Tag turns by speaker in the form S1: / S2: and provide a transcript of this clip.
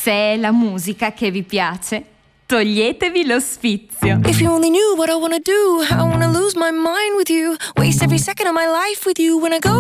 S1: Se è la musica che vi piace, toglietevi lo sfizio.
S2: If you only knew what I wanna do, I wanna lose my mind with you, waste every second of my life with you. When I go